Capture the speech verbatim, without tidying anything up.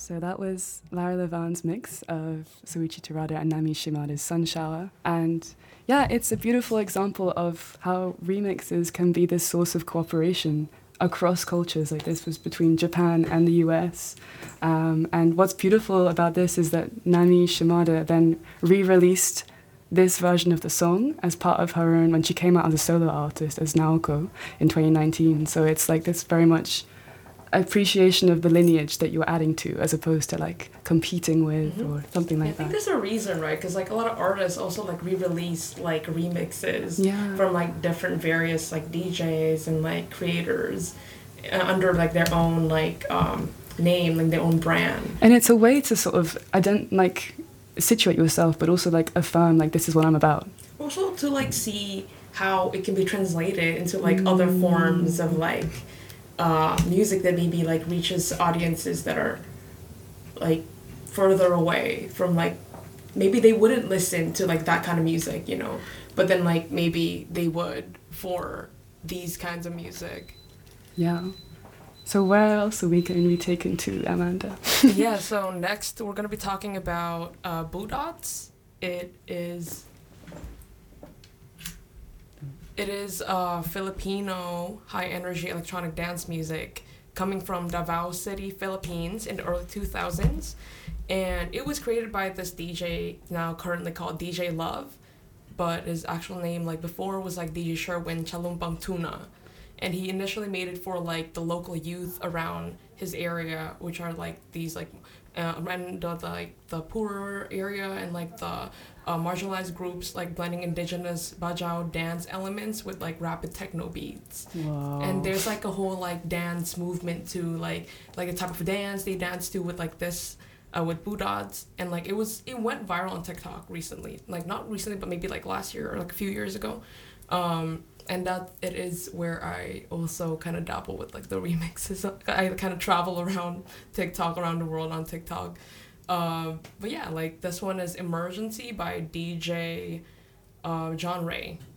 So that was Lara Levan's mix of Soichi Terada and Nami Shimada's Sun Shower. And yeah, it's a beautiful example of how remixes can be this source of cooperation across cultures. Like this was between Japan and the U S. Um, and what's beautiful about this is that Nami Shimada then re-released this version of the song as part of her own, when she came out as a solo artist as Naoko in twenty nineteen. So it's like this very much appreciation of the lineage that you're adding to, as opposed to like competing with mm-hmm. or something like I think that. there's a reason, right? Because like a lot of artists also like re-release like remixes yeah. from like different various like D Js and like creators uh, under like their own like um, name, like their own brand. And it's a way to sort of ident- like situate yourself, but also like affirm like this is what I'm about. Also to like see how it can be translated into like mm. other forms of like uh, music that maybe like reaches audiences that are like further away from like, maybe they wouldn't listen to like that kind of music, you know, but then like maybe they would for these kinds of music. Yeah. So where else are we going to be taken to, Amanda? Yeah, so next we're going to be talking about uh, Budots. It is it is uh, Filipino high-energy electronic dance music coming from Davao City, Philippines in the early two thousands. And it was created by this D J, now currently called D J Love, but his actual name like before was like D J Sherwin Chalumpang Tuna. And he initially made it for like the local youth around his area, which are like these like uh, and the, the like the poorer area and like the uh, marginalized groups, like blending indigenous bajau dance elements with like rapid techno beats. Wow. And there's like a whole like dance movement to like like the type of dance they dance to with like this uh, with Budots, and like it was it went viral on TikTok recently, like not recently but maybe like last year or like a few years ago. Um, And that it is where I also kind of dabble with like the remixes. I kind of travel around TikTok, around the world on TikTok. Uh, but yeah, like this one is Emergency by D J uh, John Ray.